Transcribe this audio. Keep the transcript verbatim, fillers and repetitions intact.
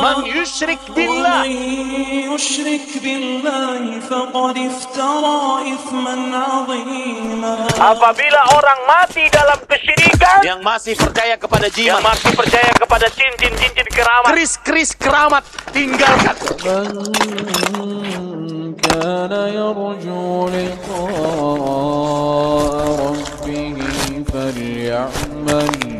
Man yusyrik billah. يشرك بالله فقد افترى إثما عظيما. Apabila orang mati dalam kesyirikan, yang masih percaya kepada yang jimat, masih percaya kepada cincin-cincin keramat, keris-keris keramat, tinggalkan. من كان يرجو لقاء ربه فليعمل